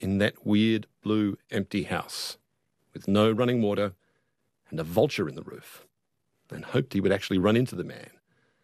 in that weird blue empty house with no running water and a vulture in the roof, and hoped he would actually run into the man.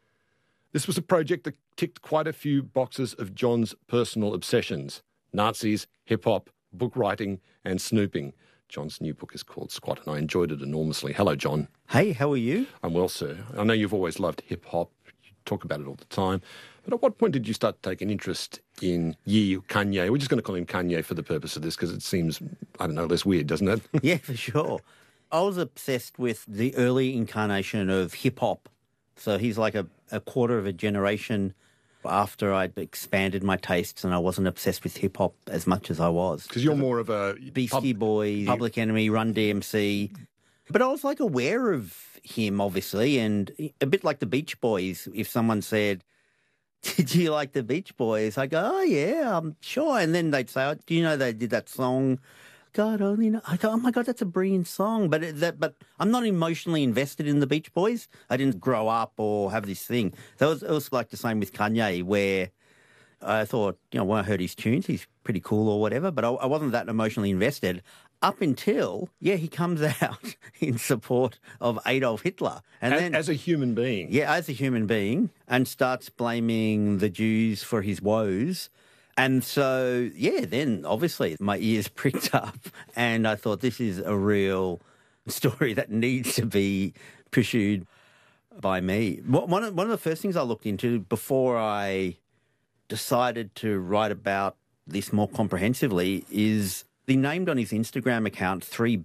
This was a project that ticked quite a few boxes of John's personal obsessions: Nazis, hip-hop, book writing and snooping. John's new book is called Squat, and I enjoyed it enormously. Hello, John. Hey, how are you? I'm well, sir. I know you've always loved hip-hop. You talk about it all the time. But at what point did you start to take an interest in Kanye? We're just going to call him Kanye for the purpose of this because it seems, I don't know, less weird, doesn't it? Yeah, for sure. I was obsessed with the early incarnation of hip-hop. So he's like a quarter of a generation after I'd expanded my tastes and I wasn't obsessed with hip-hop as much as I was. Because you're more of a... Beastie Boys, Public Enemy, Run DMC. But I was like aware of him, obviously, and a bit like the Beach Boys. If someone said, "Did you like the Beach Boys?" I go, "Oh, yeah, I'm sure." And then they'd say, "Oh, do you know they did that song, God Only Knows?" I go, "Oh, my God, that's a brilliant song." But I'm not emotionally invested in the Beach Boys. I didn't grow up or have this thing. So it was like the same with Kanye, where I thought, when I heard his tunes, he's pretty cool or whatever, but I wasn't that emotionally invested up until, he comes out in support of Adolf Hitler. And then, as a human being. Yeah, as a human being, and starts blaming the Jews for his woes. And so, then obviously my ears pricked up and I thought this is a real story that needs to be pursued by me. One of the first things I looked into before I decided to write about this more comprehensively is he named on his Instagram account three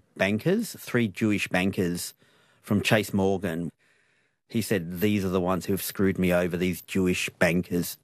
Jewish bankers from Chase Morgan. He said, "These are the ones who have screwed me over, these Jewish bankers."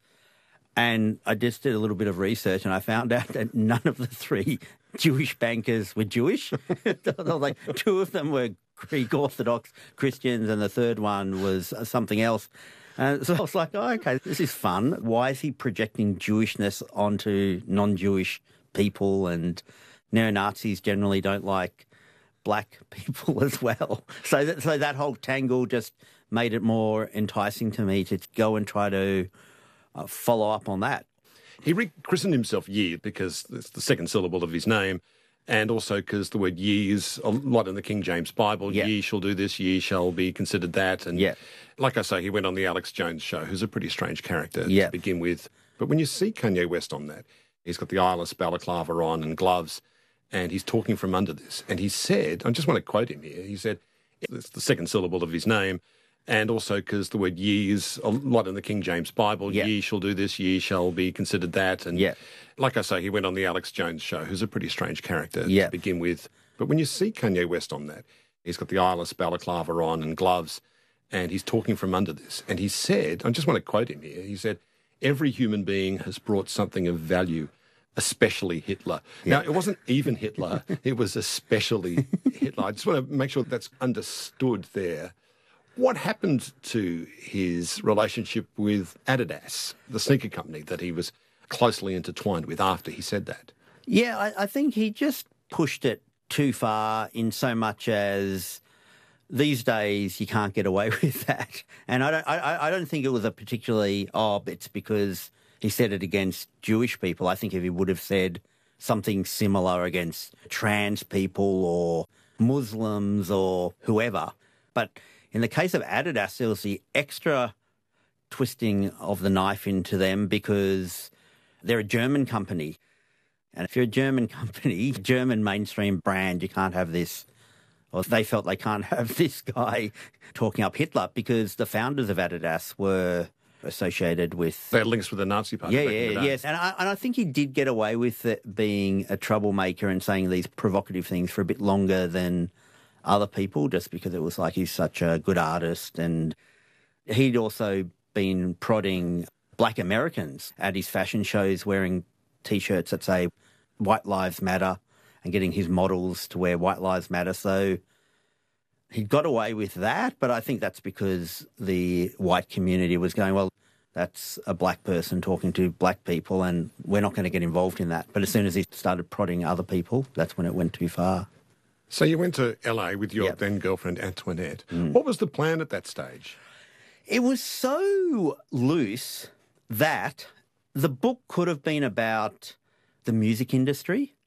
And I just did a little bit of research and I found out that none of the three Jewish bankers were Jewish. Like two of them were Greek Orthodox Christians and the third one was something else. And so I was like, oh, okay, this is fun. Why is he projecting Jewishness onto non-Jewish people? And neo-Nazis generally don't like black people as well. So that whole tangle just made it more enticing to me to go and try to follow up on that. He rechristened himself Ye because it's the second syllable of his name, and also because the word ye is a lot in the King James Bible. Yeah. Ye shall do this, ye shall be considered that. And like I say, he went on the Alex Jones show, who's a pretty strange character to begin with. But when you see Kanye West on that, he's got the eyeless balaclava on and gloves, and he's talking from under this. And he said, I just want to quote him here, he said, it's the second syllable of his name, and also because the word ye is a lot in the King James Bible. Ye shall do this, ye shall be considered that. And like I say, he went on the Alex Jones show, who's a pretty strange character to begin with. But when you see Kanye West on that, he's got the eyeless balaclava on and gloves, and he's talking from under this. And he said, I just want to quote him here, he said, every human being has brought something of value, especially Hitler. Now, it wasn't even Hitler, it was especially Hitler. I just want to make sure that's understood there. What happened to his relationship with Adidas, the sneaker company that he was closely intertwined with after he said that? Yeah, I think he just pushed it too far in so much as these days you can't get away with that. And I don't think it was a particularly, it's because he said it against Jewish people. I think if he would have said something similar against trans people or Muslims or whoever. But in the case of Adidas, there was the extra twisting of the knife into them because they're a German company. And if you're a German company, German mainstream brand, you can't have this. Or they felt they can't have this guy talking up Hitler because the founders of Adidas were associated with... They had links with the Nazi Party. Yes. And I think he did get away with it being a troublemaker and saying these provocative things for a bit longer than other people, just because it was like he's such a good artist. And he'd also been prodding black Americans at his fashion shows wearing T-shirts that say White Lives Matter and getting his models to wear White Lives Matter. So he got away with that, but I think that's because the white community was going, well, that's a black person talking to black people and we're not going to get involved in that. But as soon as he started prodding other people, that's when it went too far. So you went to LA with your then-girlfriend Antoinette. What was the plan at that stage? It was so loose that the book could have been about the music industry.